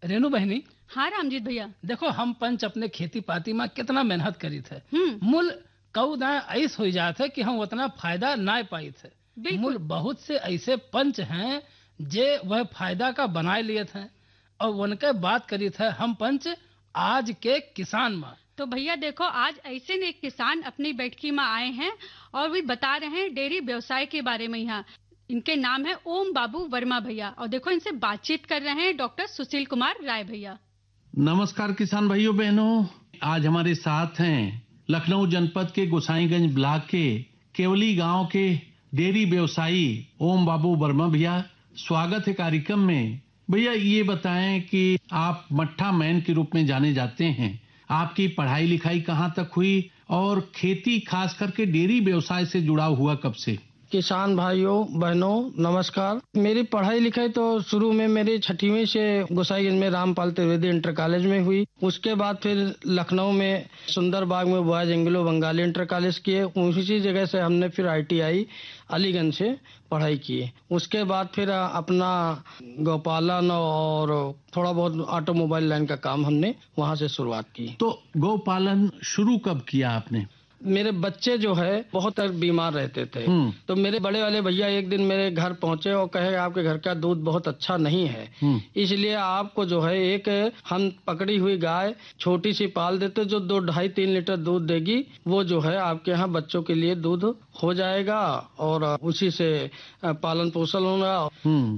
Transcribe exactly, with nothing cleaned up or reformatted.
रेनू बहनी, हाँ रामजीत भैया। देखो हम पंच अपने खेती पाती में कितना मेहनत करी थे, हम्म। मूल कऊ दाए ऐस हो जाते है कि हम उतना फायदा ना पाई थे। बिल्कुल। मूल बहुत से ऐसे पंच हैं जे वह फायदा का बनाए लिए थे और उनके बात करी थे हम पंच आज के किसान में। तो भैया देखो, आज ऐसे ने एक किसान अपनी बैठकी में आए हैं और वे बता रहे हैं डेयरी व्यवसाय के बारे में। यहाँ इनके नाम है ओम बाबू वर्मा भैया, और देखो इनसे बातचीत कर रहे हैं डॉक्टर सुशील कुमार राय भैया। नमस्कार किसान भाइयों बहनों, आज हमारे साथ हैं लखनऊ जनपद के गोसाईगंज ब्लॉक के केवली गांव के डेयरी व्यवसायी ओम बाबू वर्मा भैया। स्वागत है कार्यक्रम में। भैया ये बताएं कि आप मट्ठा मैन के रूप में जाने जाते हैं, आपकी पढ़ाई लिखाई कहाँ तक हुई और खेती खास करके डेयरी व्यवसाय से जुड़ा हुआ कब से? किसान भाइयों बहनों नमस्कार। मेरी पढ़ाई लिखाई तो शुरू में मेरी छठवीं से गोसाईगंज में रामपाल त्रिवेदी इंटर कॉलेज में हुई। उसके बाद फिर लखनऊ में सुंदर बाग में boys Anglo Bengali inter college किए। उसी जगह से हमने फिर आईटीआई अलीगंज से पढ़ाई की। उसके बाद फिर अपना गौपालन और थोड़ा बहुत ऑटोमोबाइल लाइन का काम हमने वहाँ से शुरुआत की। तो गौपालन शुरू कब किया आपने? मेरे बच्चे जो है बहुत बीमार रहते थे, तो मेरे बड़े वाले भैया एक दिन मेरे घर पहुंचे और कहे आपके घर का दूध बहुत अच्छा नहीं है, इसलिए आपको जो है एक हम पकड़ी हुई गाय छोटी सी पाल देते जो दो ढाई तीन लीटर दूध देगी, वो जो है आपके यहाँ बच्चों के लिए दूध हो जाएगा और उसी से पालन पोषण होगा।